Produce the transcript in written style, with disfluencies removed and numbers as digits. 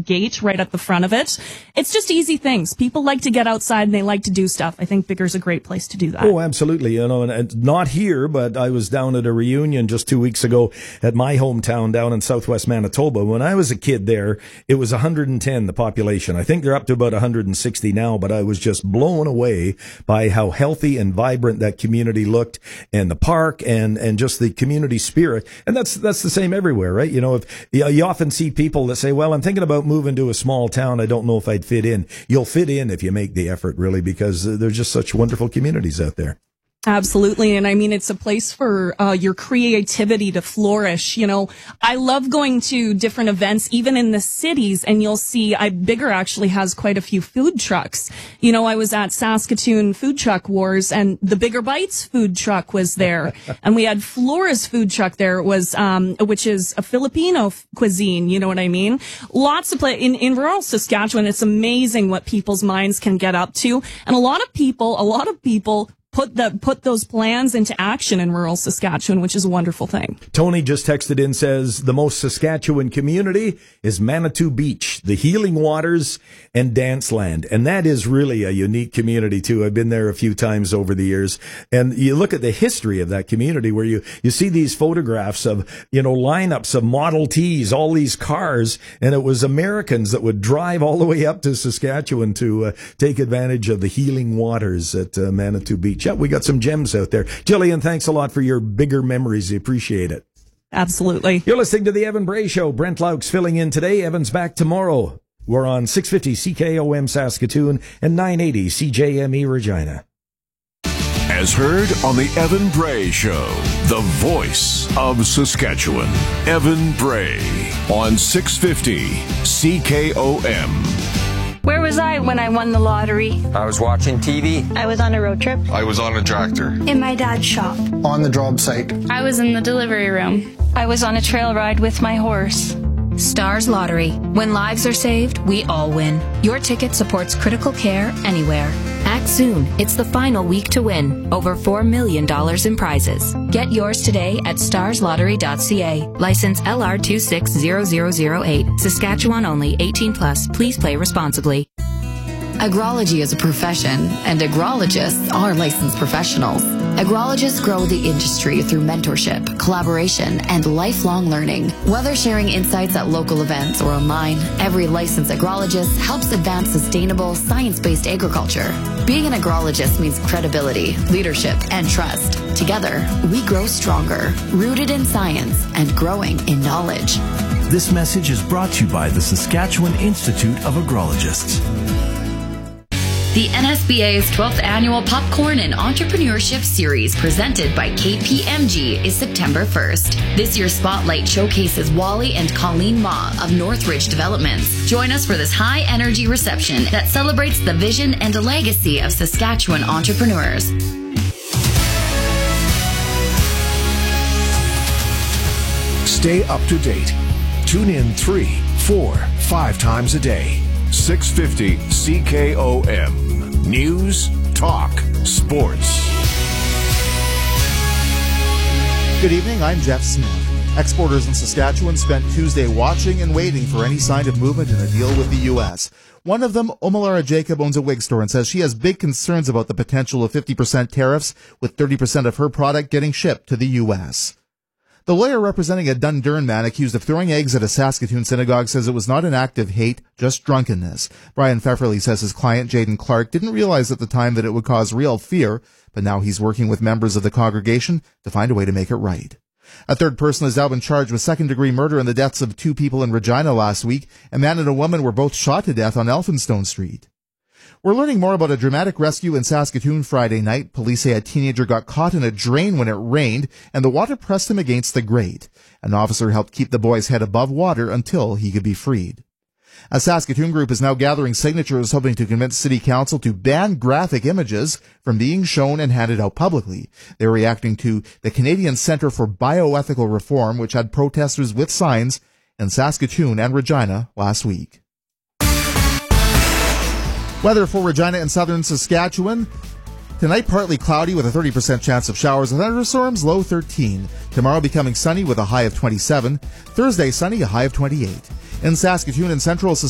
gate right at the front of it. It's just easy things. People like to get outside and they like to do stuff. I think Bigger's a great place to do that. Oh, absolutely. And not here, but I was down at a reunion just 2 weeks ago at my hometown down in southwest Manitoba. When I was a kid there, it was 110, the population. I think they're up to about 160 now, but I was just blown away by how healthy and vibrant that community looked, and the park and just the community spirit. And that's the same everywhere, right? If you often see people that say, well, I'm thinking about moving to a small town. I don't know if I'd fit in. You'll fit in if you make the effort, really, because there's just such wonderful communities out there. Absolutely. And I mean, it's a place for your creativity to flourish. I love going to different events, even in the cities, and you'll see Bigger actually has quite a few food trucks. I was at Saskatoon Food Truck Wars, and the Bigger Bites food truck was there. And we had Flora's food truck there, which is a Filipino cuisine. You know what I mean? Lots of in rural Saskatchewan. It's amazing what people's minds can get up to. And a lot of people put those plans into action in rural Saskatchewan, which is a wonderful thing. Tony just texted in, says, the most Saskatchewan community is Manitou Beach, the Healing Waters, and Dance Land. And that is really a unique community, too. I've been there a few times over the years. And you look at the history of that community where you see these photographs of, lineups of Model Ts, all these cars. And it was Americans that would drive all the way up to Saskatchewan to take advantage of the Healing Waters at Manitou Beach. Yeah, we got some gems out there. Jillian, thanks a lot for your Bigger memories. I appreciate it. Absolutely. You're listening to The Evan Bray Show. Brent Laux filling in today. Evan's back tomorrow. We're on 650 CKOM Saskatoon and 980 CJME Regina. As heard on The Evan Bray Show, the voice of Saskatchewan. Evan Bray on 650 CKOM. Where was I when I won the lottery? I was watching TV. I was on a road trip. I was on a tractor. In my dad's shop. On the job site. I was in the delivery room. I was on a trail ride with my horse. Stars Lottery. When lives are saved, we all win. Your ticket supports critical care anywhere. Act soon. It's the final week to win. Over $4 million in prizes. Get yours today at starslottery.ca. License LR260008. Saskatchewan only. 18 plus. Please play responsibly. Agrology is a profession, and agrologists are licensed professionals. Agrologists grow the industry through mentorship, collaboration, and lifelong learning. Whether sharing insights at local events or online, every licensed agrologist helps advance sustainable, science-based agriculture. Being an agrologist means credibility, leadership, and trust. Together, we grow stronger, rooted in science and growing in knowledge. This message is brought to you by the Saskatchewan Institute of Agrologists. The NSBA's 12th Annual Popcorn and Entrepreneurship Series, presented by KPMG, is September 1st. This year's spotlight showcases Wally and Colleen Ma of Northridge Developments. Join us for this high-energy reception that celebrates the vision and legacy of Saskatchewan entrepreneurs. Stay up to date. Tune in 3, 4, 5 times a day. 650 CKOM. News, talk, sports. Good evening, I'm Jeff Smith. Exporters in Saskatchewan spent Tuesday watching and waiting for any sign of movement in a deal with the U.S. One of them, Omalara Jacob, owns a wig store and says she has big concerns about the potential of 50% tariffs, with 30% of her product getting shipped to the U.S. The lawyer representing a Dundurn man accused of throwing eggs at a Saskatoon synagogue says it was not an act of hate, just drunkenness. Brian Pfefferly says his client, Jaden Clark, didn't realize at the time that it would cause real fear, but now he's working with members of the congregation to find a way to make it right. A third person has now been charged with second-degree murder in the deaths of 2 people in Regina last week. A man and a woman were both shot to death on Elphinstone Street. We're learning more about a dramatic rescue in Saskatoon Friday night. Police say a teenager got caught in a drain when it rained, and the water pressed him against the grate. An officer helped keep the boy's head above water until he could be freed. A Saskatoon group is now gathering signatures hoping to convince City Council to ban graphic images from being shown and handed out publicly. They're reacting to the Canadian Centre for Bioethical Reform, which had protesters with signs in Saskatoon and Regina last week. Weather for Regina and southern Saskatchewan. Tonight, partly cloudy with a 30% chance of showers and thunderstorms, low 13. Tomorrow, becoming sunny with a high of 27. Thursday, sunny, a high of 28. In Saskatoon and central Saskatchewan,